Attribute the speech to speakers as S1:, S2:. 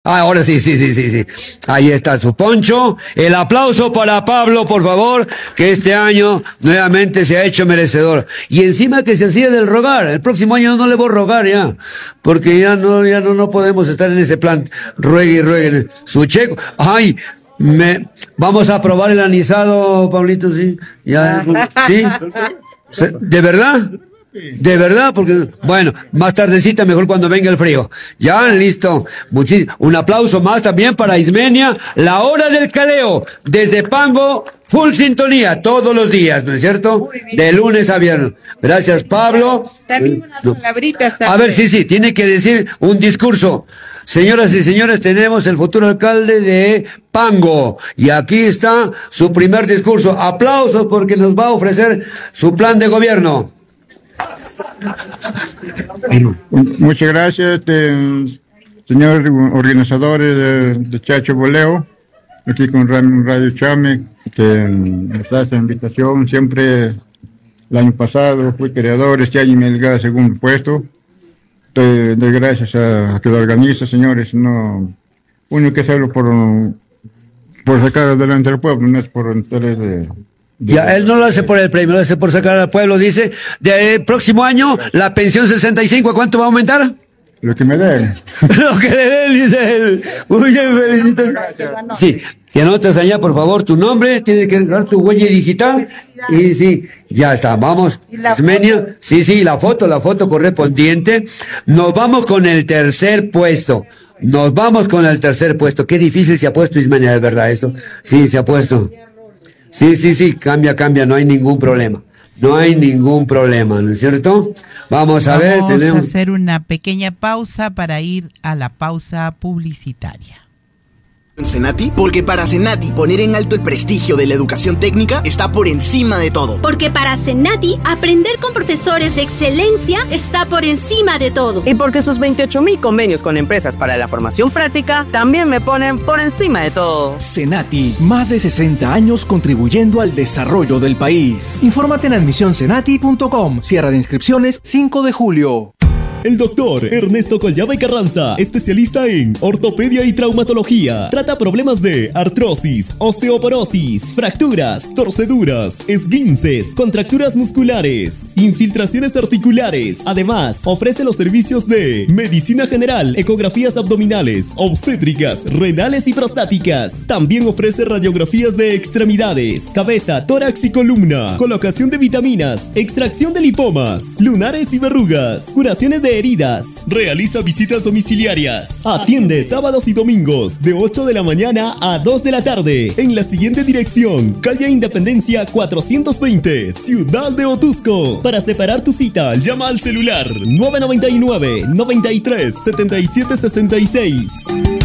S1: Ahora sí, sí, sí, sí, sí. Ahí está su poncho. El aplauso para Pablo, por favor, que este año nuevamente se ha hecho merecedor. Y encima que se hacía del rogar. El próximo año no le voy a rogar ya. Porque no podemos estar en ese plan. Ruegue y ruegue. Su checo. Ay, vamos a probar el anisado, Pablito, sí. Ya, sí. ¿De verdad? De verdad, porque, bueno, más tardecita, mejor cuando venga el frío. Ya, listo. Un aplauso más también para Ismenia, la hora del caleo, desde Pango, full sintonía, todos los días, ¿no es cierto? De lunes a viernes. Gracias, Pablo.
S2: También unas palabritas.
S1: A ver, sí, tiene que decir un discurso. Señoras y señores, tenemos el futuro alcalde de Pango. Y aquí está su primer discurso. Aplausos porque nos va a ofrecer su plan de gobierno.
S3: Muchas gracias, señores organizadores de Chacho Boleo, aquí con Radio Chame, que nos da esta invitación. Siempre el año pasado fui creador, este año me llegado a segundo puesto. De gracias a que lo organiza, señores. No, uno que hacerlo por sacar adelante al pueblo, no es por interés
S1: Ya, él no lo hace por el premio, lo hace por sacar al pueblo. Dice, próximo año, la pensión 65, ¿a cuánto va a aumentar?
S3: Lo que me den.
S1: Lo que le den, dice él. Muy bien, felicitaciones. Sí, te anotas allá, por favor, tu nombre, tienes que dar tu huella digital. Y sí, ya está, vamos. Ismenia, sí, la foto correspondiente. Nos vamos con el tercer puesto. Qué difícil se ha puesto, Ismenia, de verdad, esto. Sí, se ha puesto. Sí, cambia, no hay ningún problema. ¿No es cierto? Vamos a ver,
S4: Vamos a hacer una pequeña pausa para ir a la pausa publicitaria.
S5: Senati, porque para Senati poner en alto el prestigio de la educación técnica está por encima de todo.
S6: Porque para Senati aprender con profesores de excelencia está por encima de todo.
S7: Y porque sus 28.000 convenios con empresas para la formación práctica también me ponen por encima de todo.
S8: Senati, más de 60 años contribuyendo al desarrollo del país. Infórmate en admisioncenati.com. Cierre de inscripciones 5 de julio.
S9: El doctor Ernesto Collada y Carranza, especialista en ortopedia y traumatología. Trata problemas de artrosis, osteoporosis, fracturas, torceduras, esguinces, contracturas musculares, infiltraciones articulares. Además, ofrece los servicios de medicina general, ecografías abdominales, obstétricas, renales y prostáticas. También ofrece radiografías de extremidades, cabeza, tórax y columna, colocación de vitaminas, extracción de lipomas, lunares y verrugas, curaciones de heridas. Realiza visitas domiciliarias. Atiende sábados y domingos de 8 de la mañana a 2 de la tarde en la siguiente dirección: calle Independencia 420, Ciudad de Otusco. Para separar tu cita, llama al celular 999 93 77 66.